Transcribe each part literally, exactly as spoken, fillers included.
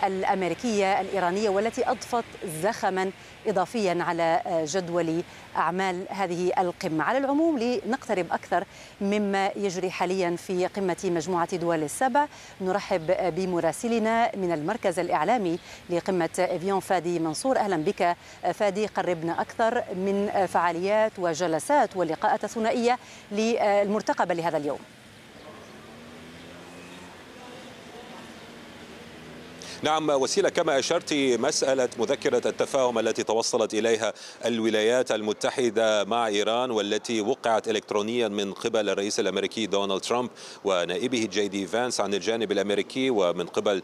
الأمريكية الإيرانية، والتي أضفت زخما إضافيا على جدول أعمال هذه القمة. على العموم، لنقترب أكثر مما يجري حاليا في قمة مجموعة دول السبع، نرحب بمراسلنا من المركز الإعلامي لقمة إفيون فادي منصور. أهلا بك فادي، قربنا أكثر من فعاليات وجلسات واللقاءات الثنائية المرتقبة لهذا اليوم. نعم وسيلة، كما أشرت، مسألة مذكرة التفاهم التي توصلت إليها الولايات المتحدة مع إيران، والتي وقعت إلكترونيا من قبل الرئيس الأمريكي دونالد ترامب ونائبه جي دي فانس عن الجانب الأمريكي، ومن قبل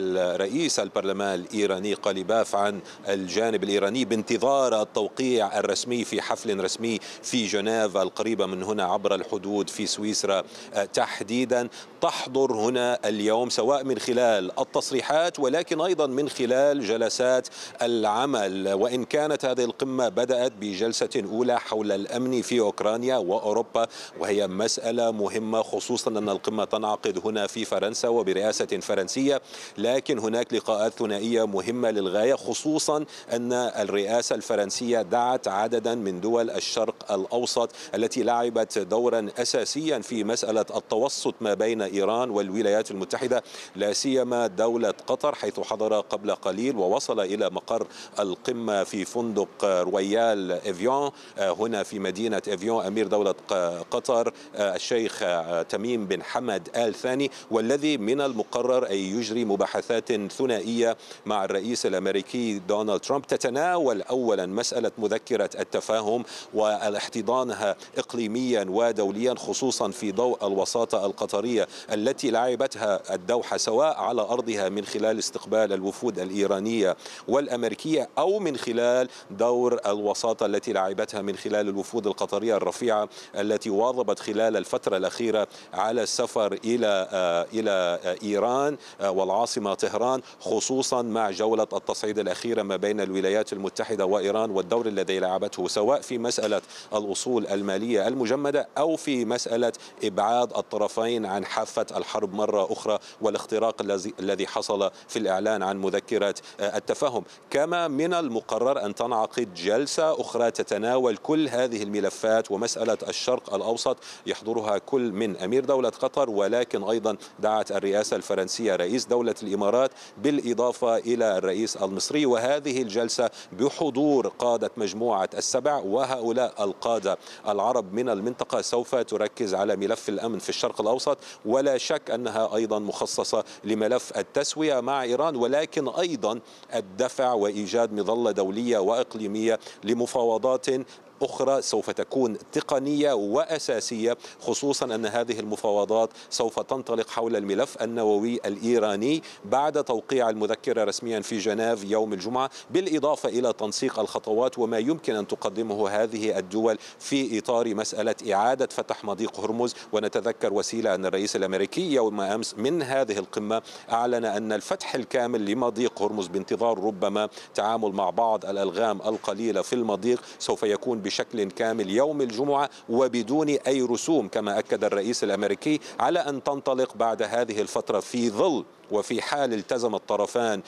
الرئيس البرلمان الإيراني قليباف عن الجانب الإيراني، بانتظار التوقيع الرسمي في حفل رسمي في جنيف القريبة من هنا عبر الحدود في سويسرا تحديدا. تحضر هنا اليوم سواء من خلال التصريحات ولكن أيضا من خلال جلسات العمل، وإن كانت هذه القمة بدأت بجلسة أولى حول الأمن في أوكرانيا وأوروبا، وهي مسألة مهمة، خصوصا أن القمة تنعقد هنا في فرنسا وبرئاسة فرنسية، لكن هناك لقاءات ثنائية مهمة للغاية، خصوصا أن الرئاسة الفرنسية دعت عددا من دول الشرق الأوسط التي لعبت دورا أساسيا في مسألة التوسط ما بين إيران والولايات المتحدة، لا سيما دولة قطر، حيث حضر قبل قليل ووصل إلى مقر القمة في فندق رويال إفيون هنا في مدينة إفيون أمير دولة قطر الشيخ تميم بن حمد آل ثاني، والذي من المقرر أن يجري مباحثات ثنائية مع الرئيس الأمريكي دونالد ترامب تتناول أولا مسألة مذكرة التفاهم واحتضانها إقليميا ودوليا، خصوصا في ضوء الوساطة القطرية التي لعبتها الدوحة سواء على أرضها من خلال استقبال الوفود الإيرانية والأمريكية، أو من خلال دور الوساطة التي لعبتها من خلال الوفود القطرية الرفيعة التي واظبت خلال الفترة الأخيرة على السفر إلى إلى إيران والعاصمة طهران، خصوصا مع جولة التصعيد الأخيرة ما بين الولايات المتحدة وإيران، والدور الذي لعبته سواء في مسألة الأصول المالية المجمدة أو في مسألة إبعاد الطرفين عن حافة الحرب مرة أخرى والاختراق الذي حصل في الإعلان عن مذكرة التفاهم. كما من المقرر أن تنعقد جلسة أخرى تتناول كل هذه الملفات ومسألة الشرق الأوسط، يحضرها كل من أمير دولة قطر، ولكن أيضا دعت الرئاسة الفرنسية رئيس دولة الإمارات بالإضافة إلى الرئيس المصري، وهذه الجلسة بحضور قادة مجموعة السبع، وهؤلاء القادة العرب من المنطقة سوف تركز على ملف الأمن في الشرق الأوسط، ولا شك أنها أيضا مخصصة لملف التسوية مع إيران، ولكن أيضا الدفع وإيجاد مظلة دولية وإقليمية لمفاوضات أخرى سوف تكون تقنية وأساسية، خصوصا أن هذه المفاوضات سوف تنطلق حول الملف النووي الإيراني بعد توقيع المذكرة رسميا في جنيف يوم الجمعة، بالإضافة إلى تنسيق الخطوات وما يمكن أن تقدمه هذه الدول في إطار مسألة إعادة فتح مضيق هرمز. ونتذكر وسيلة أن الرئيس الأمريكي يوم أمس من هذه القمة أعلن أن الفتح الكامل لمضيق هرمز بانتظار ربما تعامل مع بعض الألغام القليلة في المضيق سوف يكون بشكل كامل يوم الجمعة وبدون أي رسوم، كما أكد الرئيس الأمريكي، على أن تنطلق بعد هذه الفترة في ظل وفي حال التزم الطرفان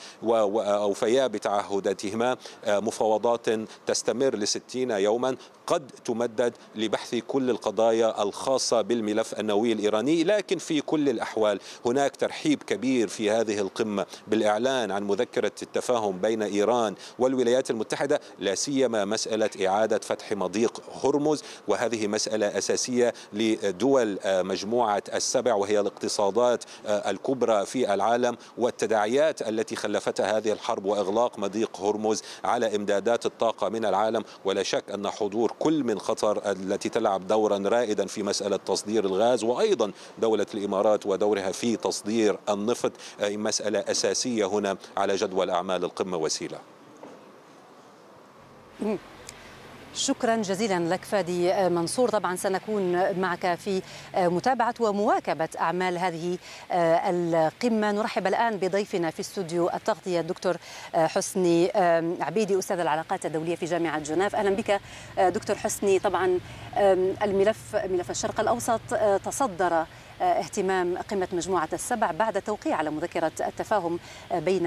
وأوفيا بتعهداتهما مفاوضات تستمر لستين يوما قد تمدد لبحث كل القضايا الخاصة بالملف النووي الإيراني. لكن في كل الأحوال هناك ترحيب كبير في هذه القمة بالإعلان عن مذكرة التفاهم بين إيران والولايات المتحدة، لا سيما مسألة إعادة فتح مضيق هرمز، وهذه مسألة أساسية لدول مجموعة السبع، وهي الاقتصادات الكبرى في العالم، والتداعيات التي خلفتها هذه الحرب وإغلاق مضيق هرمز على إمدادات الطاقة من العالم. ولا شك أن حضور كل من قطر التي تلعب دورا رائدا في مسألة تصدير الغاز، وأيضا دولة الإمارات ودورها في تصدير النفط، مسألة أساسية هنا على جدول أعمال القمة. وسيلة، شكرا جزيلا لك فادي منصور. طبعا سنكون معك في متابعة ومواكبة أعمال هذه القمة. نرحب الآن بضيفنا في استوديو التغطية الدكتور حسني عبيدي، أستاذ العلاقات الدولية في جامعة جنيف. أهلا بك دكتور حسني. طبعا الملف ملف الشرق الأوسط تصدر اهتمام قمة مجموعة السبع بعد توقيع على مذكرة التفاهم بين